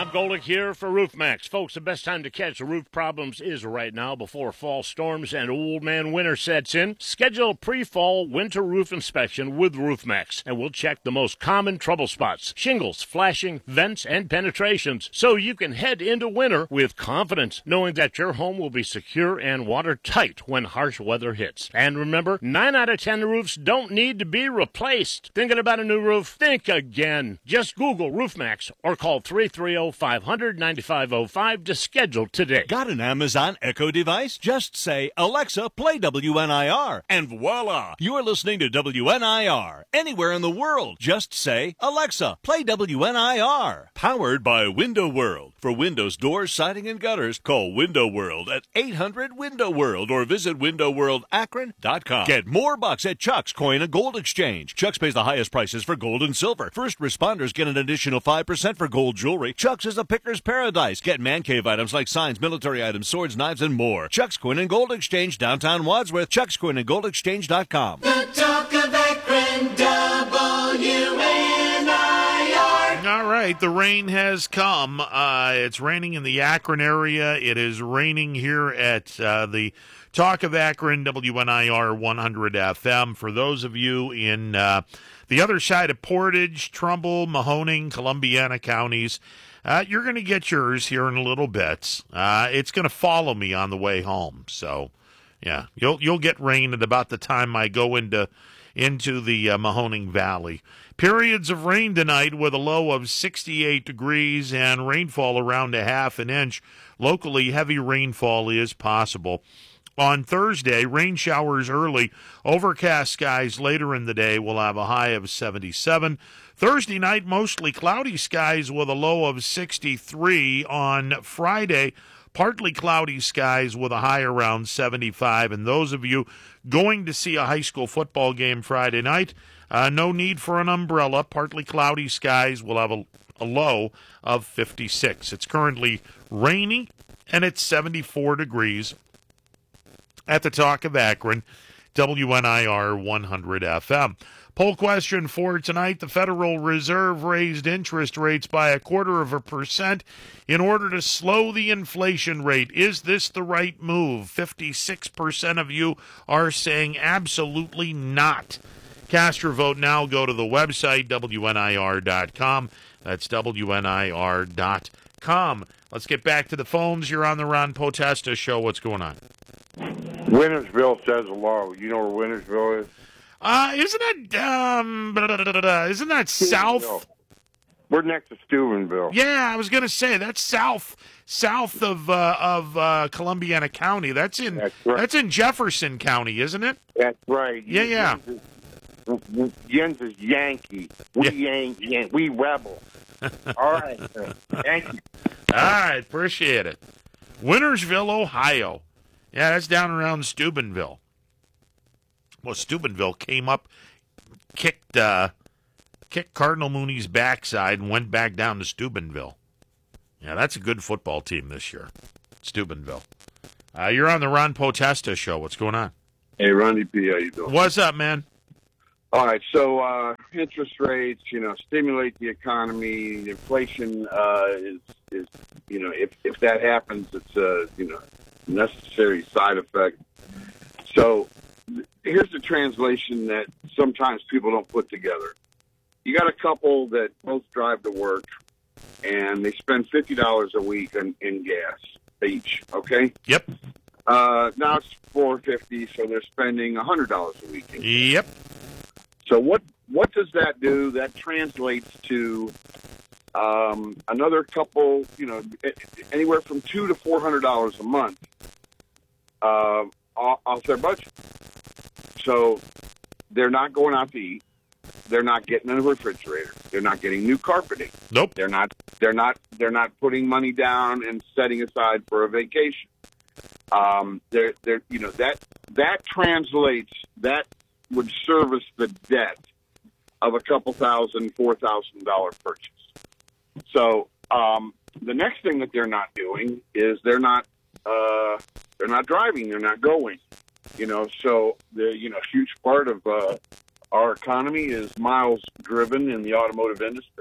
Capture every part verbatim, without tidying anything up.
Rob Golick here for RoofMax. Folks, the best time to catch roof problems is right now before fall storms and old man winter sets in. Schedule a pre-fall winter roof inspection with RoofMax, and we'll check the most common trouble spots: shingles, flashing, vents, and penetrations, so you can head into winter with confidence, knowing that your home will be secure and watertight when harsh weather hits. And remember, nine out of ten roofs don't need to be replaced. Thinking about a new roof? Think again. Just Google RoofMax or call three three zero, five hundred, nine five zero five to schedule today. Got an Amazon Echo device? Just say, Alexa, play W N I R, and voila! You're listening to W N I R. Anywhere in the world, just say, Alexa, play W N I R. Powered by Window World. For windows, doors, siding, and gutters, call Window World at eight hundred window world or visit window world akron dot com. Get more bucks at Chuck's Coin and Gold Exchange. Chuck's pays the highest prices for gold and silver. First responders get an additional five percent for gold jewelry. Chuck's is a picker's paradise. Get man cave items like signs, military items, swords, knives, and more. Chuck's Coin and Gold Exchange, downtown Wadsworth. Chuck's Coin and Gold Exchange dot com. The talk of Akron, W N I R. All right, the rain has come. Uh, it's raining in the Akron area. It is raining here at uh, the Talk of Akron, W N I R one hundred F M. For those of you in uh, the other side of Portage, Trumbull, Mahoning, Columbiana counties, uh, you're going to get yours here in a little bit. Uh, it's going to follow me on the way home. So, yeah, you'll you'll get rain at about the time I go into into the uh, Mahoning Valley. Periods of rain tonight with a low of sixty-eight degrees and rainfall around a half an inch. Locally, heavy rainfall is possible. On Thursday, rain showers early, overcast skies later in the day. We'll have a high of seventy-seven. Thursday night, mostly cloudy skies with a low of sixty-three. On Friday, partly cloudy skies with a high around seventy-five. And those of you going to see a high school football game Friday night, uh, no need for an umbrella. Partly cloudy skies will have a, a low of fifty-six. It's currently rainy, and it's seventy-four degrees. At the Talk of Akron, W N I R one hundred F M. Poll question for tonight: the Federal Reserve raised interest rates by a quarter of a percent in order to slow the inflation rate. Is this the right move? fifty-six percent of you are saying absolutely not. Cast your vote now. Go to the website, W N I R dot com. That's W N I R dot com. Let's get back to the phones. You're on the Ron Potesta Show. What's going on? Wintersville says hello. You know where Wintersville is? Uh, isn't that, um, blah, blah, blah, blah, blah. Isn't that south? We're next to Steubenville. Yeah, I was going to say, that's south, south of, uh, of, uh, Columbiana County. That's in, That's right. that's in Jefferson County, isn't it? That's right. Yeah, yeah. Jens is, Jens is Yankee. We Yeah. Yank, Yank, we rebel. All right, sir. Thank you. All right, appreciate it. Wintersville, Ohio. Yeah, that's down around Steubenville. Well, Steubenville came up, kicked uh, kicked Cardinal Mooney's backside and went back down to Steubenville. Yeah, that's a good football team this year, Steubenville. Uh, you're on the Ron Potesta Show. What's going on? Hey, Ronnie P., how you doing? What's up, man? All right, so uh, interest rates, you know, stimulate the economy. Inflation uh, is, is, you know, if, if that happens, it's a, you know, necessary side effect. So th- here's the translation that sometimes people don't put together. You got a couple that both drive to work, and they spend fifty dollars a week in, in gas each, okay? Yep. Uh, now it's four fifty, so they're spending one hundred dollars a week in gas. Yep. So what what does that do? That translates to um, another couple, you know, anywhere from two to four hundred dollars a month uh, off their budget. So they're not going out to eat. They're not getting a refrigerator. They're not getting new carpeting. Nope. They're not. They're not. They're not putting money down and setting aside for a vacation. Um, they're. They're. You know that that translates that. Would service the debt of a couple thousand, four thousand dollar purchase. So um, the next thing that they're not doing is they're not uh, they're not driving, they're not going. You know, so the you know huge part of uh, our economy is miles driven in the automotive industry,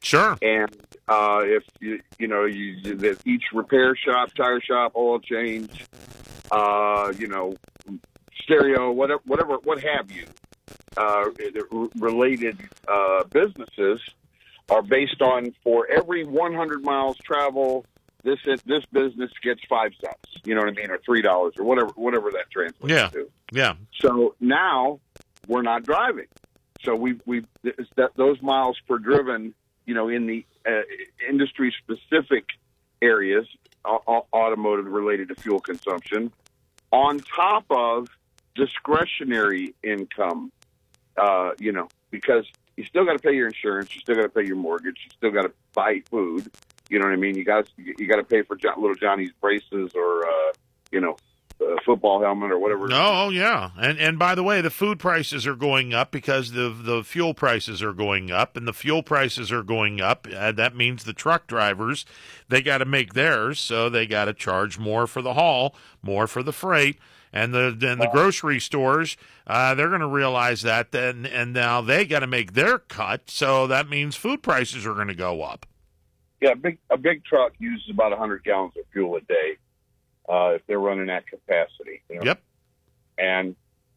Sure. And uh, if you you know you that each repair shop, tire shop, oil change, uh, you know, stereo, whatever, whatever, what have you, uh, related uh, businesses are based on for every one hundred miles travel, this this business gets five cents. You know what I mean, or three dollars, or whatever whatever that translates Yeah. to. Yeah. So now we're not driving. So we we that those miles per driven, you know, in the uh, industry specific areas, uh, automotive related to fuel consumption, on top of discretionary income, uh, you know, because you still got to pay your insurance, you still got to pay your mortgage, you still got to buy food. You know what I mean? You got you got to pay for John, little Johnny's braces or uh, you know, a football helmet or whatever. No, yeah, and and by the way, the food prices are going up because the the fuel prices are going up, and the fuel prices are going up. Uh, that means the truck drivers, they got to make theirs, so they got to charge more for the haul, more for the freight. And the then the grocery stores, uh, they're going to realize that, then, and now they got to make their cut. So that means food prices are going to go up. Yeah, a big a big truck uses about one hundred gallons of fuel a day uh, if they're running at capacity. You know? Yep. And,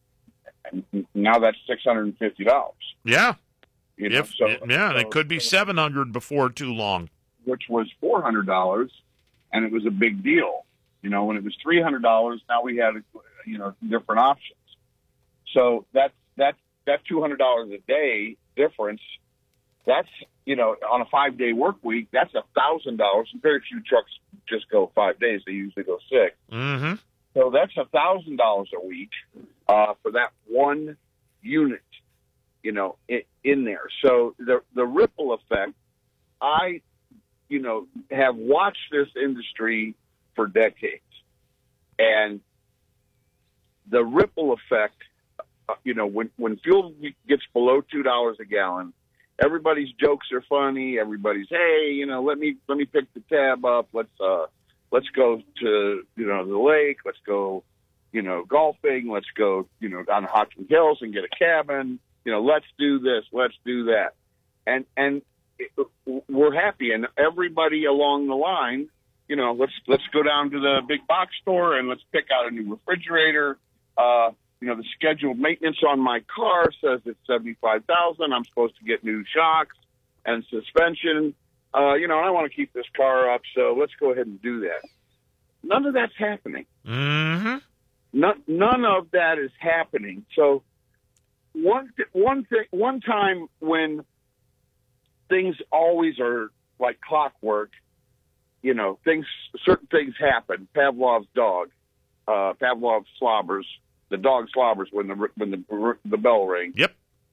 and now that's six hundred and fifty dollars. Yeah. You know, If so, yeah, so, it could be seven hundred before too long. which was four hundred dollars, and it was a big deal. You know, when it was three hundred dollars, now we had, you know, different options. So that's that's that two hundred dollars a day difference. That's, you know, on a five day work week, that's a thousand dollars. Very few trucks just go five days; they usually go six. Mm-hmm. So that's a thousand dollars a week uh, for that one unit, you know, in, in there. So the the ripple effect. I, you know, have watched this industry for decades, and the ripple effect, uh, you know, when, when fuel gets below two dollars a gallon, everybody's jokes are funny. Everybody's, hey, you know, let me, let me pick the tab up. Let's, uh, let's go to, you know, the lake. Let's go, you know, golfing. Let's go, you know, down to Hocking Hills and get a cabin. You know, let's do this. Let's do that. And, and it, we're happy. And everybody along the line, you know, let's let's go down to the big box store and let's pick out a new refrigerator. Uh, you know, the scheduled maintenance on my car says it's seventy-five thousand. I'm supposed to get new shocks and suspension. Uh, you know, I want to keep this car up, so let's go ahead and do that. None of that's happening. Mm-hmm. None, none of that is happening. So one one thing, one time when things always are like clockwork. You know, things, certain things happen. Pavlov's dog, uh, Pavlov slobbers. The dog slobbers when the when the the bell rings. Yep.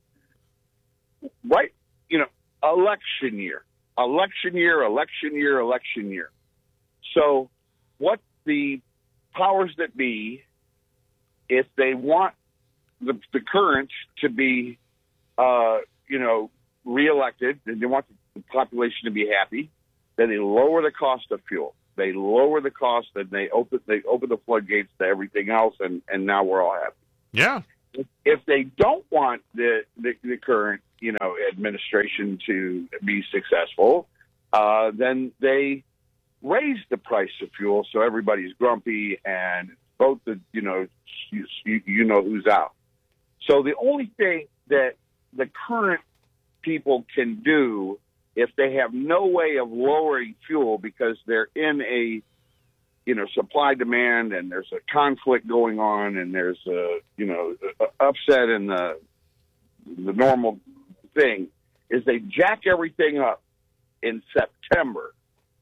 Right. You know, election year, election year, election year, election year. So, what the powers that be, if they want the the current to be, uh, you know, reelected, and they want the population to be happy, then they lower the cost of fuel. They lower the cost, and they open they open the floodgates to everything else, and, and now we're all happy. Yeah. If, if they don't want the, the the current you know administration to be successful, uh, then they raise the price of fuel, so everybody's grumpy, and both the you know you, you know who's out. So the only thing that the current people can do, if they have no way of lowering fuel because they're in a, you know, supply demand and there's a conflict going on and there's a, you know, a upset in the the normal thing, is they jack everything up in September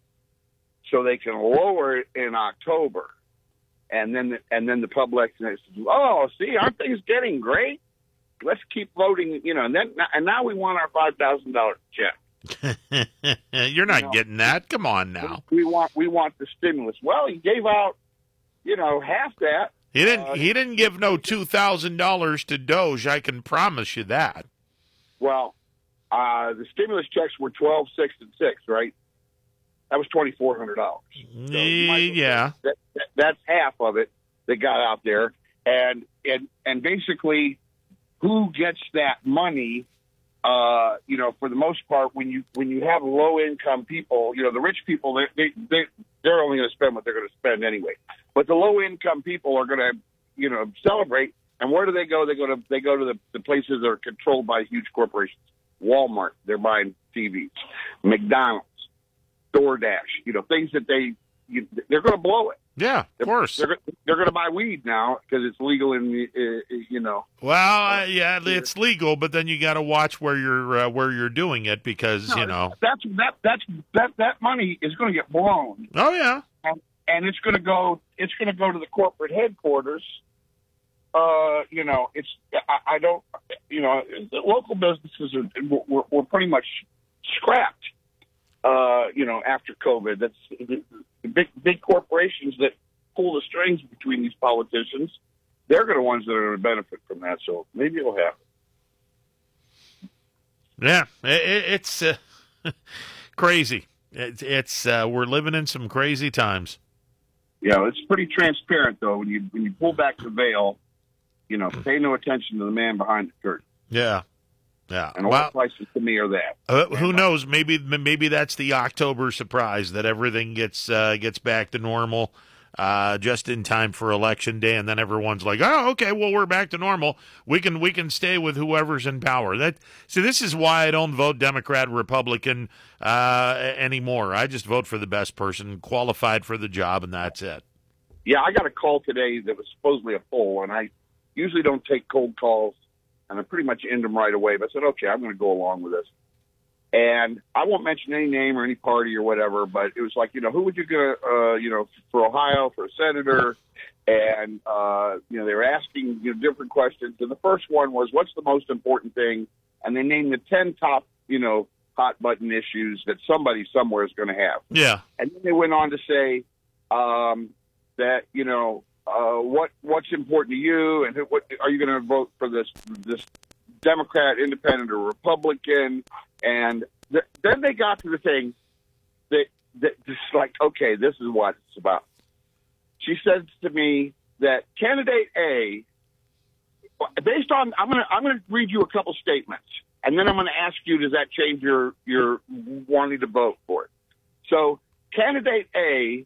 so they can lower it in October, and then the, and then the public says, oh, see, aren't things getting great? Let's keep voting, you know, and then and now we want our five thousand dollars check. You're not You know, getting that. Come on now. We want we want the stimulus. Well, he gave out, you know, half that. He didn't. Uh, he didn't give no two thousand dollars to Doge. I can promise you that. Well, uh, the stimulus checks were twelve, six, and six, right? That was twenty four hundred dollars. So yeah. that, that, that's half of it that got out there, and and and basically, who gets that money uh, you know, for the most part, when you when you have low income people, you know, the rich people they they, they they're only going to spend what they're going to spend anyway. But the low income people are going to, you know, celebrate. And where do they go? They go to they go to the, the places that are controlled by huge corporations. Walmart, they're buying T Vs. McDonald's, DoorDash, you know, things that they you, they're going to blow it. Yeah, of course. They're, they're going to buy weed now because it's legal in the, uh, you know. Well, uh, yeah, it's legal, but then you got to watch where you're uh, where you're doing it because No, you know. that's that that's that that money is going to get blown, Oh yeah. and, and it's going to go it's going to go to the corporate headquarters. Uh, you know, it's I, I don't, you know, the local businesses are were, were pretty much scrapped. Uh, you know, after COVID, that's the, the big big corporations that pull the strings between these politicians. They're going to ones that are going to benefit from that. So maybe it'll happen. Yeah, it, it's uh, crazy. It, it's uh, we're living in some crazy times. Yeah, it's pretty transparent though. When you when you pull back the veil, you know, pay no attention to the man behind the curtain. Yeah, yeah. And oil Well, prices to me are that. uh, who knows? Maybe maybe that's the October surprise that everything gets uh, gets back to normal. Uh, just in time for election day, and then everyone's like, "Oh, okay, well, we're back to normal. We can we can stay with whoever's in power." That see, this is why I don't vote Democrat, Republican uh, anymore. I just vote for the best person qualified for the job, and that's it. Yeah, I got a call today that was supposedly a poll, and I usually don't take cold calls, and I pretty much end them right away. But I said, okay, I'm going to go along with this. And I won't mention any name or any party or whatever, but it was like, you know, who would you go, uh, you know, for Ohio, for a senator? And, uh, you know, they were asking you know, different questions. And the first one was, what's the most important thing? And they named the ten top, you know, hot button issues that somebody somewhere is going to have. Yeah, And then they went on to say um, that, you know, uh, what what's important to you, and what are you going to vote for this this Democrat, Independent, or Republican? And th- then they got to the thing that that just like, okay, this is what it's about. She said to me that candidate A, based on I'm gonna I'm gonna read you a couple statements, and then I'm gonna ask you, does that change your your wanting to vote for it? So candidate A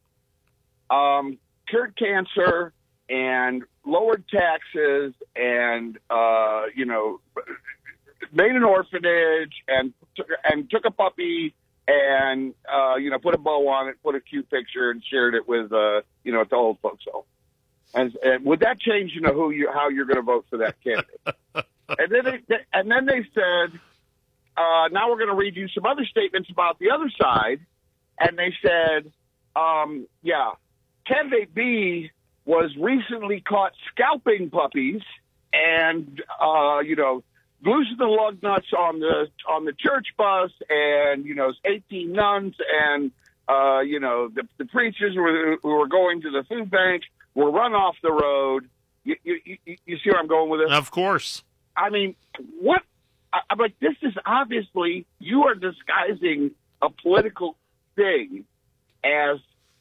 um, cured cancer and lowered taxes and uh, you know made an orphanage and took, and took a puppy and uh, you know put a bow on it, put a cute picture, and shared it with uh, you know at the old folks home. And, and would that change you know who you how you're going to vote for that candidate? and then they, they and then they said, uh, now we're going to read you some other statements about the other side, and they said, um, yeah, candidate B was recently caught scalping puppies and uh, you know. Losing the lug nuts on the on the church bus, and you know, eighteen nuns, and uh, you know, the, the preachers were, who were going to the food bank were run off the road. You, you, you, you see where I'm going with this? of course. I mean, what? I, I'm like, this is obviously you are disguising a political thing as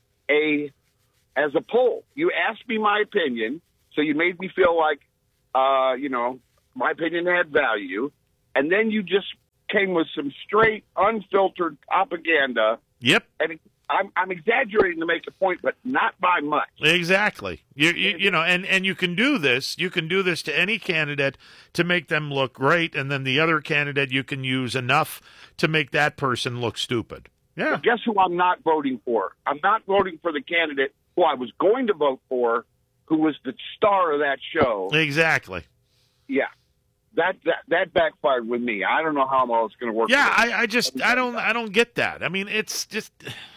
a as a poll. You asked me my opinion, so you made me feel like, uh, you know. My opinion had value, and then you just came with some straight, unfiltered propaganda. Yep. And I'm, I'm exaggerating to make a point, but not by much. Exactly. You, you you know, and, and you can do this. You can do this to any candidate to make them look great, and then the other candidate you can use enough to make that person look stupid. Yeah. But guess who I'm not voting for? I'm not voting for the candidate who I was going to vote for, who was the star of that show. Exactly. Yeah. That, that that backfired with me. I don't know how all it's going to work. Yeah, I, I just I don't I don't get that. I mean, it's just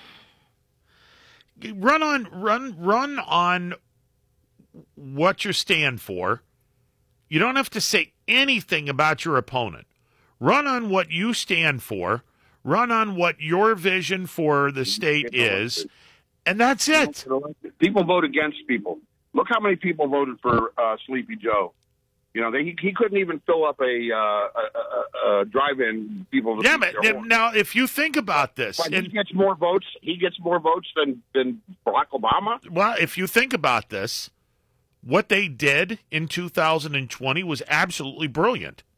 run on run run on what you stand for. You don't have to say anything about your opponent. Run on what you stand for. Run on what your vision for the state is, and that's it. People vote against people. Look how many people voted for uh, Sleepy Joe. You know, they, he, he couldn't even fill up a, uh, a, a, a drive-in. People. Yeah, but now if you think about this, but and, he gets more votes. He gets more votes than than Barack Obama. Well, if you think about this, what they did in two thousand twenty was absolutely brilliant.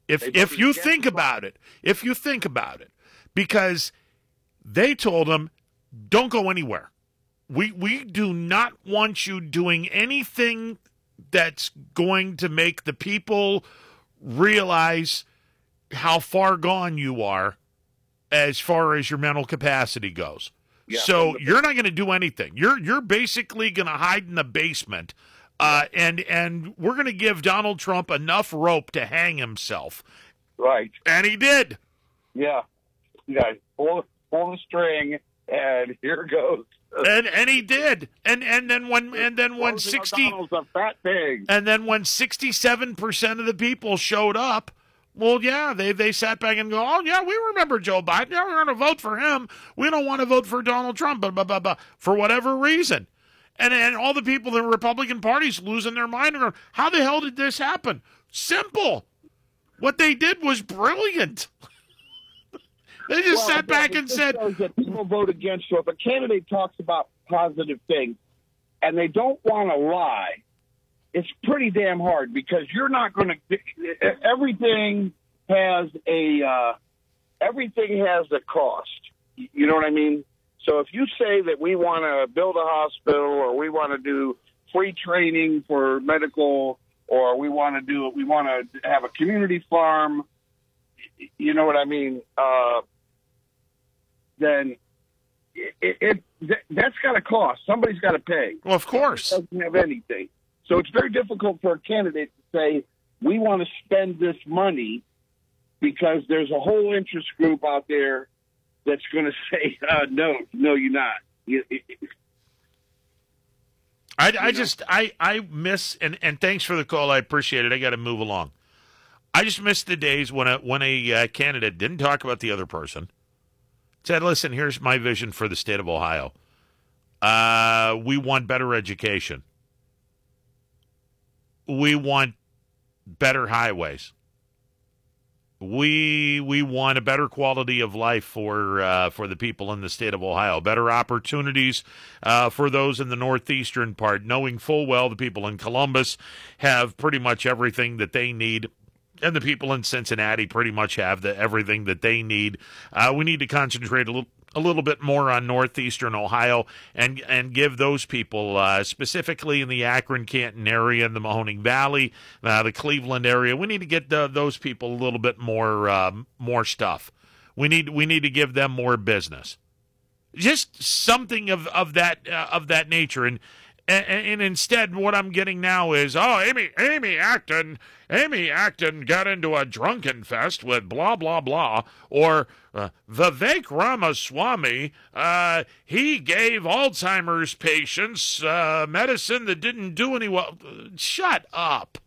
If They if voted you against think the about it, if you think about it, because they told him, don't go anywhere. We we do not want you doing anything that's going to make the people realize how far gone you are as far as your mental capacity goes. Yeah, so the- you're not going to do anything. You're you're basically going to hide in the basement, uh, and and we're going to give Donald Trump enough rope to hang himself, Right. and he did. Yeah. Yeah. Pull, pull the string, and here goes. And and he did. And and then when and then when Rosie sixty O'Donnell's a fat pig. and then when sixty-seven percent of the people showed up, well, yeah, they they sat back and go, oh yeah, we remember Joe Biden. Yeah, we're going to vote for him. We don't want to vote for Donald Trump, blah, blah, blah, blah, for whatever reason. And and all the people in the Republican Party's losing their mind and going, how the hell did this happen? Simple. What they did was brilliant. They just Well, sat back it and just said, shows that people vote against. So if a candidate talks about positive things and they don't want to lie, it's pretty damn hard because you're not going to. Everything has a uh, everything has a cost. You know what I mean? So if you say that we want to build a hospital or we want to do free training for medical or we want to do we want to have a community farm, you know what I mean? Uh, then it, it, it that's got a cost. Somebody's got to pay. well, of course. It doesn't have anything. So it's very difficult for a candidate to say, we want to spend this money because there's a whole interest group out there that's going to say, uh, no, no, you're not. You, it, it, I, I just I, I miss and, and thanks for the call. I appreciate it. I got to move along. I just miss the days when a when a uh, candidate didn't talk about the other person. Said, "Listen, here's my vision for the state of Ohio. Uh, we want better education. We want better highways. We we want a better quality of life for uh, for the people in the state of Ohio. Better opportunities uh, for those in the northeastern part, knowing full well the people in Columbus have pretty much everything that they need. And the people in Cincinnati pretty much have the everything that they need. Uh, we need to concentrate a little a little bit more on northeastern Ohio and and give those people, uh, specifically in the Akron-Canton area, the Mahoning Valley, uh, the Cleveland area, we need to get the, those people a little bit more uh, more stuff. We need we need to give them more business. Just something of of that uh, of that nature. And. And, and instead, what I'm getting now is, oh, Amy, Amy Acton, Amy Acton got into a drunken fest with blah, blah, blah. Or uh, Vivek Ramaswamy, uh, he gave Alzheimer's patients uh, medicine that didn't do any well. Shut up.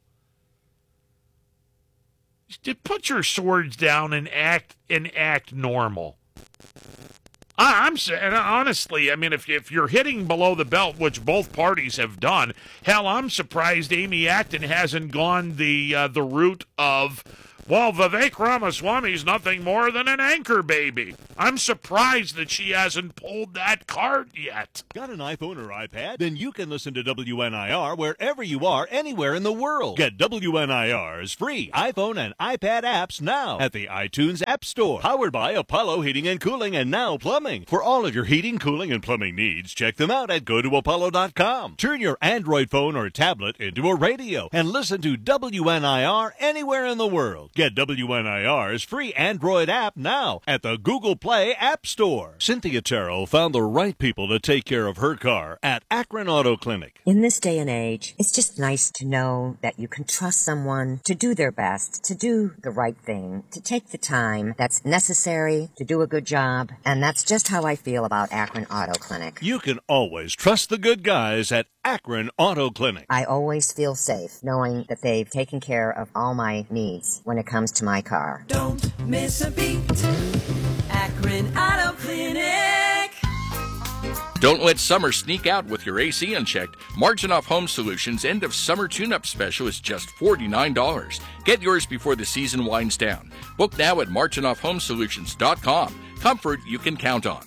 Put your swords down and act and act normal. I'm saying, honestly, I mean, if, if you're hitting below the belt, which both parties have done, hell, I'm surprised Amy Acton hasn't gone the uh, the route of, well, Vivek Ramaswamy's nothing more than an anchor baby. I'm surprised that she hasn't pulled that card yet. Got an iPhone or iPad? Then you can listen to W N I R wherever you are, anywhere in the world. Get W N I R's free iPhone and iPad apps now at the iTunes App Store. Powered by Apollo Heating and Cooling and Now Plumbing. For all of your heating, cooling, and plumbing needs, check them out at go to apollo dot com. Turn your Android phone or tablet into a radio and listen to W N I R anywhere in the world. Get W N I R's free Android app now at the Google Play App Store. Cynthia Terrell found the right people to take care of her car at Akron Auto Clinic. In this day and age, it's just nice to know that you can trust someone to do their best, to do the right thing, to take the time that's necessary to do a good job. And that's just how I feel about Akron Auto Clinic. You can always trust the good guys at Akron Auto Clinic. I always feel safe knowing that they've taken care of all my needs when it comes to my car. Don't miss a beat. Akron Auto Clinic. Don't let summer sneak out with your A C unchecked. Marginoff Home Solutions end of summer tune-up special is just forty-nine dollars. Get yours before the season winds down. Book now at marginoff home solutions dot com. Comfort you can count on.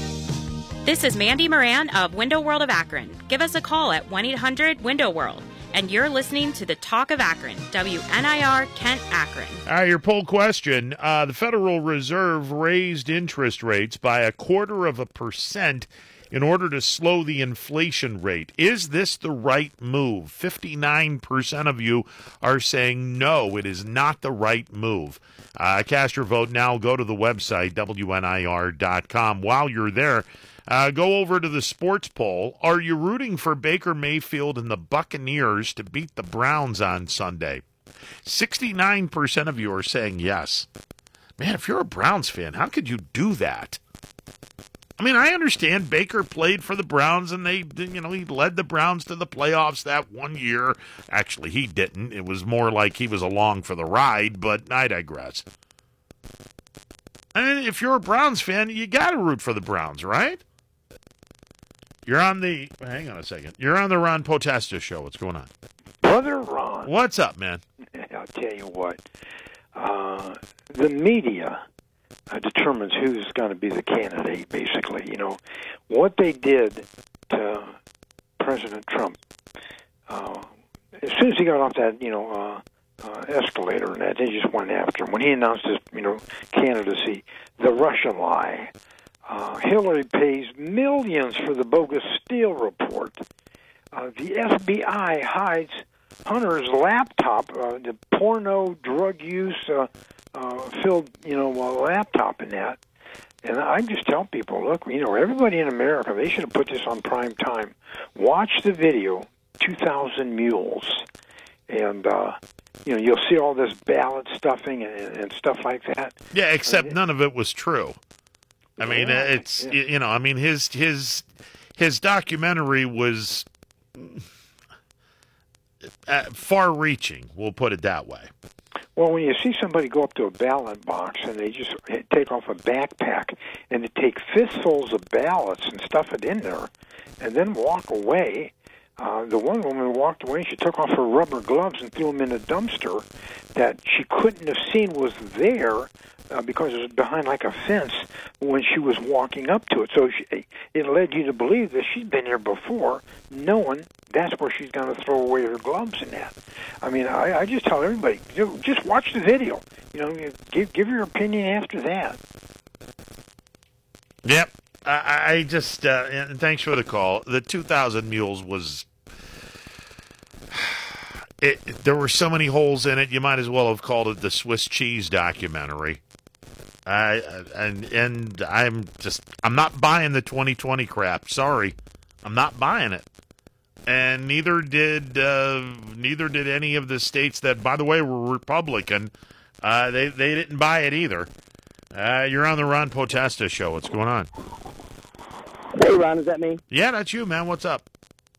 This is Mandy Moran of Window World of Akron. Give us a call at one eight hundred window world. and you're listening to the Talk of Akron, W N I R Kent, Akron. All right, your poll question. Uh, the Federal Reserve raised interest rates by a quarter of a percent in order to slow the inflation rate. Is this the right move? fifty-nine percent of you are saying no, it is not the right move. Uh, cast your vote now. Go to the website, W N I R dot com. While you're there, uh, go over to the sports poll. Are you rooting for Baker Mayfield and the Buccaneers to beat the Browns on Sunday? sixty-nine percent of you are saying yes. Man, if you're a Browns fan, how could you do that? I mean, I understand Baker played for the Browns, and they, you know, he led the Browns to the playoffs that one year. Actually, he didn't. It was more like he was along for the ride, but I digress. I mean, if you're a Browns fan, you got to root for the Browns, right? You're on the, hang on a second. You're on the Ron Potesta show. What's going on? Brother Ron. What's up, man? I'll tell you what. Uh, the media uh, determines who's going to be the candidate, basically. You know, what they did to President Trump, uh, as soon as he got off that, you know, uh, uh, escalator and that, they just went after him. When he announced his, you know, candidacy, the Russian lie, uh, Hillary pays millions for the bogus Steele report. Uh, the F B I hides Hunter's laptop, uh, the porno drug use uh, uh, filled, you know, uh, laptop in that. And I just tell people, look, you know, everybody in America, they should have put this on prime time. Watch the video, two thousand Mules, and uh, you know, you'll see all this ballot stuffing and, and stuff like that. Yeah, except I mean, none of it was true. I mean, yeah, it's yeah. you know, I mean, his his his documentary was uh, far-reaching. We'll put it that way. Well, when you see somebody go up to a ballot box and they just take off a backpack and they take fistfuls of ballots and stuff it in there and then walk away, uh, the one woman walked away, she took off her rubber gloves and threw them in a dumpster that she couldn't have seen was there uh, because it was behind like a fence when she was walking up to it. So she, it led you to believe that she'd been here before, knowing that's where she's going to throw away her gloves in that. I mean, I, I just tell everybody, just watch the video. You know, give give your opinion after that. Yep. I, I just, uh, and thanks for the call. The two thousand Mules was, it, there were so many holes in it, you might as well have called it the Swiss cheese documentary. I and and I'm just, I'm not buying the twenty twenty crap. Sorry. I'm not buying it. And neither did uh, neither did any of the states that, by the way, were Republican. Uh, they they didn't buy it either. Uh, you're on the Ron Potesta show. What's going on? Hey, Ron, is that me? Yeah, that's you, man. What's up?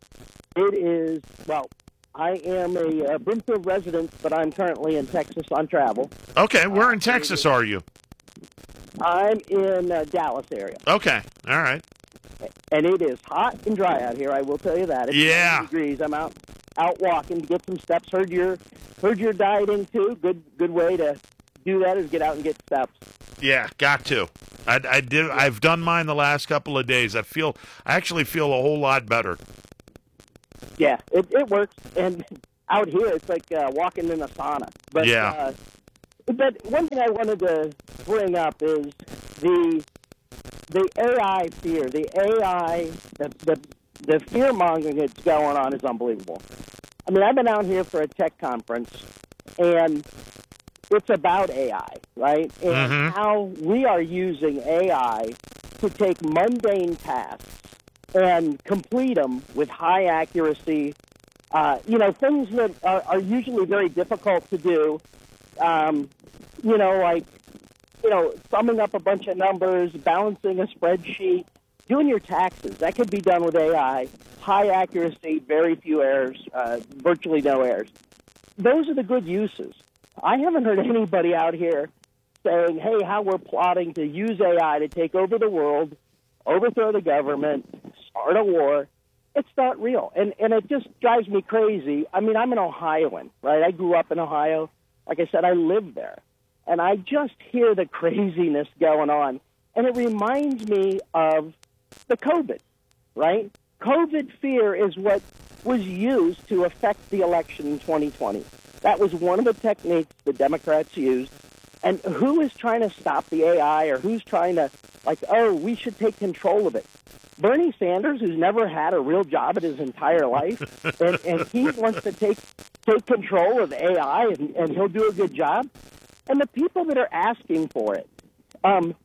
It is, well, I am a uh, Brimfield resident, but I'm currently in Texas on travel. Okay, where in Texas are you? I'm in uh, Dallas area. Okay, all right. And it is hot and dry out here, I will tell you that. It's Yeah. ninety degrees. I'm out out walking to get some steps. Heard you're, heard you're dieting, too. Good good way to do that is get out and get steps. Yeah, got to. I, I did. I've done mine the last couple of days. I feel. I actually feel a whole lot better. Yeah, it, it works. And out here, it's like uh, walking in a sauna. But, Yeah. Uh, but one thing I wanted to bring up is the the A I fear. The A I, the, the, the fear-mongering that's going on is unbelievable. I mean, I've been out here for a tech conference, and it's about A I, right? And Mhm. how we are using A I to take mundane tasks and complete them with high accuracy. Uh, you know, things that are, are usually very difficult to do. Um, you know, like, you know, summing up a bunch of numbers, balancing a spreadsheet, doing your taxes. That could be done with A I. High accuracy, very few errors, uh, virtually no errors. Those are the good uses. I haven't heard anybody out here saying, hey, how we're plotting to use A I to take over the world, overthrow the government, start a war. It's not real. And and it just drives me crazy. I mean, I'm an Ohioan, right? I grew up in Ohio. Like I said, I live there. And I just hear the craziness going on. And it reminds me of the COVID, right? COVID fear is what was used to affect the election in twenty twenty. That was one of the techniques the Democrats used. And who is trying to stop the A I, or who's trying to, like, oh, we should take control of it? Bernie Sanders, who's never had a real job in his entire life, and, and he wants to take take control of A I, and, and he'll do a good job. And the people that are asking for it. Um,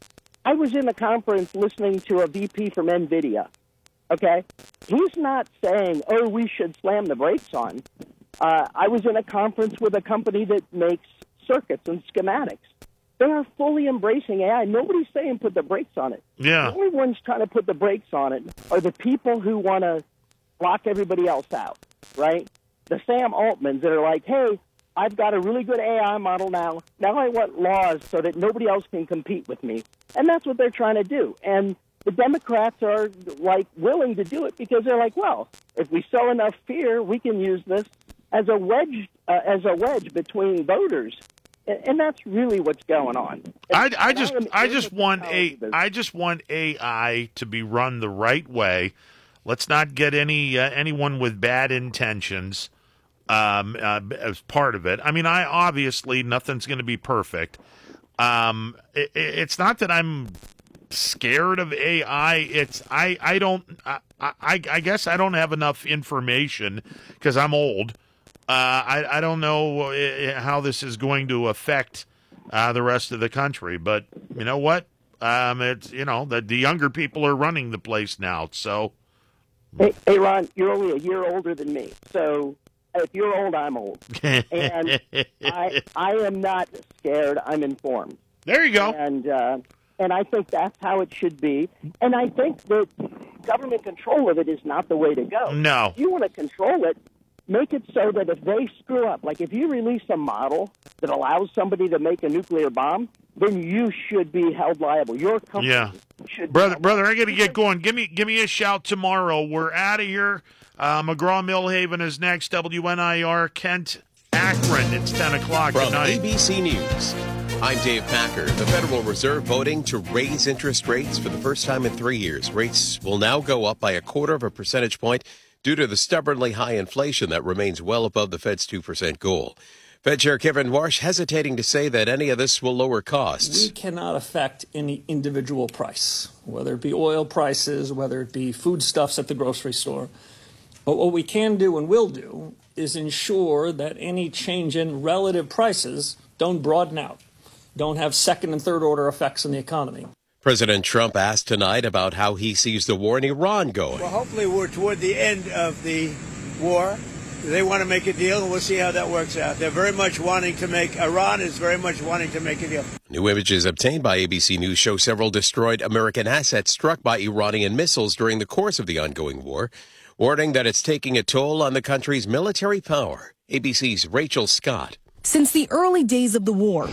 I was in a conference listening to a V P from NVIDIA, okay? He's not saying, oh, we should slam the brakes on. Uh, I was in a conference with a company that makes circuits and schematics. They are fully embracing A I. Nobody's saying put the brakes on it. Yeah. The only ones trying to put the brakes on it are the people who want to block everybody else out, right? The Sam Altmans that are like, hey, I've got a really good A I model now. Now I want laws so that nobody else can compete with me. And that's what they're trying to do. And the Democrats are, like, willing to do it because they're like, well, if we sow enough fear, we can use this as a wedge, uh, as a wedge between voters. And that's really what's going on. I, I just I just want a I just want A I to be run the right way. Let's not get any uh, anyone with bad intentions um, uh, as part of it. I mean, I obviously nothing's going to be perfect. Um, it, it's not that I'm scared of A I. It's I I don't I I, I guess I don't have enough information because I'm old. Uh, I, I don't know how this is going to affect uh, the rest of the country, but you know what? Um, it's you know the, the younger people are running the place now. So, hey, hey, Ron, you're only a year older than me, so if you're old, I'm old, and I I am not scared. I'm informed. There you go. And uh, and I think that's how it should be. And I think that government control of it is not the way to go. No, if you want to control it, make it so that if they screw up, like if you release a model that allows somebody to make a nuclear bomb, then you should be held liable. Your company yeah. should brother, be brother, I got to get going. Give me, give me a shout tomorrow. We're out of here. Uh, McGraw Millhaven is next. W N I R Kent Akron. It's ten o'clock From tonight. A B C News, I'm Dave Packer. The Federal Reserve voting to raise interest rates for the first time in three years. Rates will now go up by a quarter of a percentage point due to the stubbornly high inflation that remains well above the Fed's two percent goal. Fed Chair Kevin Warsh hesitating to say that any of this will lower costs. We cannot affect any individual price, whether it be oil prices, whether it be foodstuffs at the grocery store. But what we can do and will do is ensure that any change in relative prices don't broaden out, don't have second and third order effects on the economy. President Trump asked tonight about how he sees the war in Iran going. Well, hopefully we're toward the end of the war. They want to make a deal, and we'll see how that works out. They're very much wanting to make, Iran is very much wanting to make a deal. New images obtained by A B C News show several destroyed American assets struck by Iranian missiles during the course of the ongoing war, warning that it's taking a toll on the country's military power. A B C's Rachel Scott. Since the early days of the war,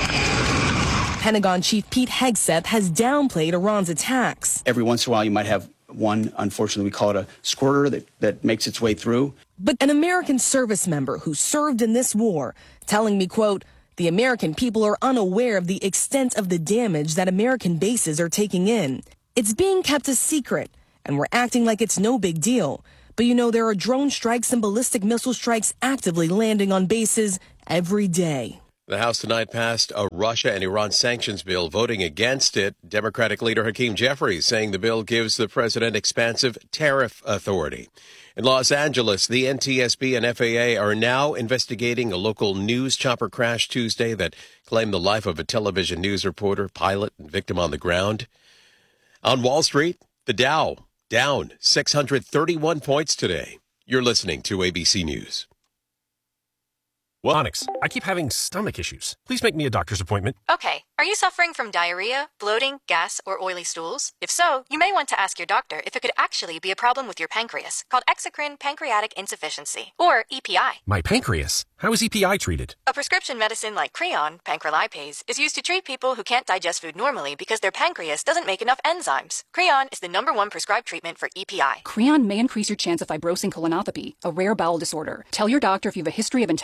Pentagon Chief Pete Hegseth has downplayed Iran's attacks. Every once in a while, you might have one, unfortunately, we call it a squirter that, that makes its way through. But an American service member who served in this war telling me, quote, the American people are unaware of the extent of the damage that American bases are taking in. It's being kept a secret, and we're acting like it's no big deal. But you know, there are drone strikes and ballistic missile strikes actively landing on bases every day. The House tonight passed a Russia and Iran sanctions bill. Voting against it, Democratic leader Hakeem Jeffries saying the bill gives the president expansive tariff authority. In Los Angeles, the N T S B and F A A are now investigating a local news chopper crash Tuesday that claimed the life of a television news reporter, pilot, and victim on the ground. On Wall Street, the Dow down six hundred thirty-one points today. You're listening to A B C News. Well, Onyx, I keep having stomach issues. Please make me a doctor's appointment. Okay. Are you suffering from diarrhea, bloating, gas, or oily stools? If so, you may want to ask your doctor if it could actually be a problem with your pancreas, called exocrine pancreatic insufficiency, or E P I. My pancreas? How is E P I treated? A prescription medicine like Creon, pancrelipase, is used to treat people who can't digest food normally because their pancreas doesn't make enough enzymes. Creon is the number one prescribed treatment for E P I. Creon may increase your chance of fibrosing colonopathy, a rare bowel disorder. Tell your doctor if you have a history of intestinal blockage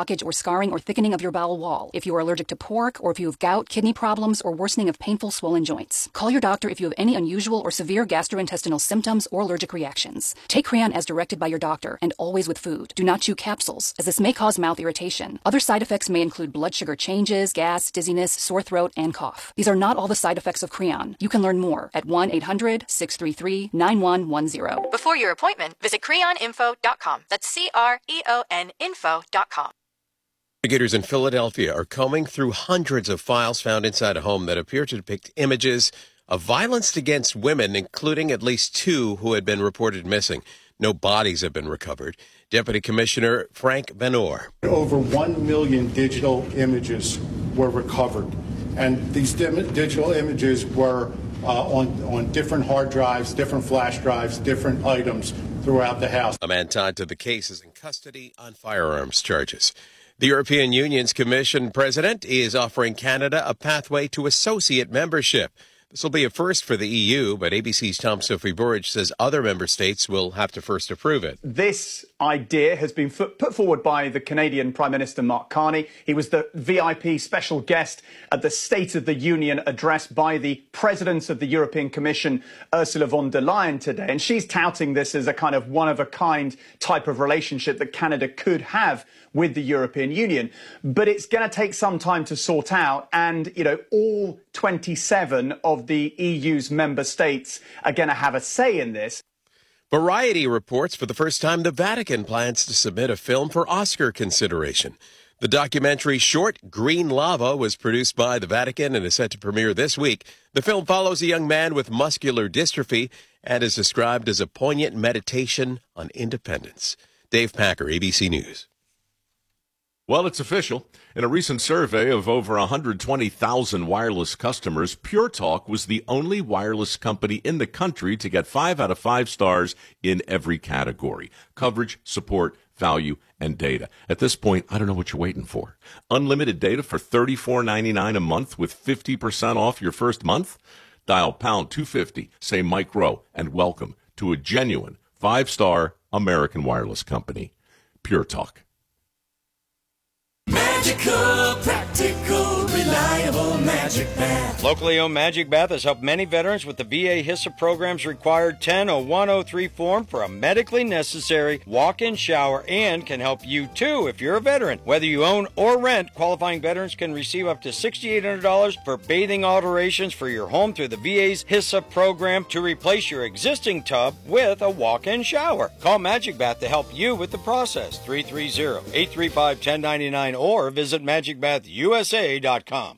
blockage or scarring or thickening of your bowel wall, if you are allergic to pork, or if you have gout, kidney problems, or worsening of painful swollen joints. Call your doctor if you have any unusual or severe gastrointestinal symptoms or allergic reactions. Take Creon as directed by your doctor and always with food. Do not chew capsules, as this may cause mouth irritation. Other side effects may include blood sugar changes, gas, dizziness, sore throat, and cough. These are not all the side effects of Creon. You can learn more at one eight hundred six three three nine one one zero. Before your appointment, visit creon info dot com. That's C R E O N info dot com. Investigators in Philadelphia are combing through hundreds of files found inside a home that appear to depict images of violence against women, including at least two who had been reported missing. No bodies have been recovered. Deputy Commissioner Frank Benor. Over one million digital images were recovered, and these dim- digital images were uh, on, on different hard drives, different flash drives, different items throughout the house. A man tied to the case is in custody on firearms charges. The European Union's Commission President is offering Canada a pathway to associate membership. This will be a first for the E U, but A B C's Tom Sophie Burridge says other member states will have to first approve it. This idea has been put forward by the Canadian Prime Minister Mark Carney. He was the V I P special guest at the State of the Union address by the President of the European Commission, Ursula von der Leyen, today. And she's touting this as a kind of one-of-a-kind type of relationship that Canada could have with the European Union. But it's going to take some time to sort out. And, you know, all twenty-seven of the E U's member states are going to have a say in this. Variety reports for the first time the Vatican plans to submit a film for Oscar consideration. The documentary short Green Lava was produced by the Vatican and is set to premiere this week. The film follows a young man with muscular dystrophy and is described as a poignant meditation on independence. Dave Packer, A B C News. Well, it's official. In a recent survey of over one hundred twenty thousand wireless customers, Pure Talk was the only wireless company in the country to get five out of five stars in every category: coverage, support, value, and data. At this point, I don't know what you're waiting for. Unlimited data for thirty-four ninety-nine a month with fifty percent off your first month? Dial pound two fifty, say Mike Rowe, and welcome to a genuine five-star American wireless company. Pure Talk. Magical, practical, reliable Magic Bath. Locally owned Magic Bath has helped many veterans with the V A HISA program's required ten oh one oh three form for a medically necessary walk-in shower, and can help you too if you're a veteran. Whether you own or rent, qualifying veterans can receive up to six thousand eight hundred dollars for bathing alterations for your home through the V A's HISA program to replace your existing tub with a walk-in shower. Call Magic Bath to help you with the process. three three zero, eight three five, one oh nine nine or visit magic bath u s a dot com.